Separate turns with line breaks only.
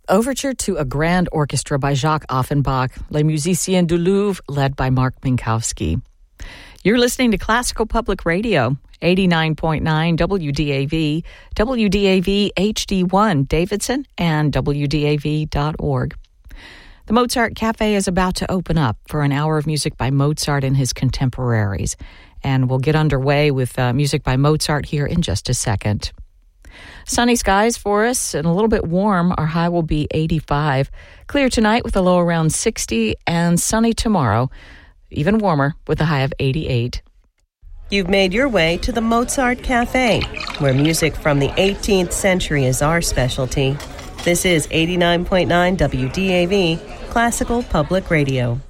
Overture to a Grand Orchestra by Jacques Offenbach, Les Musiciens du Louvre, led by Mark Minkowski. You're listening to Classical Public Radio, 89.9 WDAV, WDAV HD1 Davidson, and WDAV.org. The Mozart Cafe is about to open up for an hour of music by Mozart and his contemporaries, and we'll get underway with music by Mozart here in just a second. Sunny skies for us and a little bit warm. Our high will be 85. Clear tonight with a low around 60, and sunny tomorrow, even warmer with a high of 88.
You've made your way to the Mozart Cafe, where music from the 18th century is our specialty. This is 89.9 WDAV, Classical Public Radio.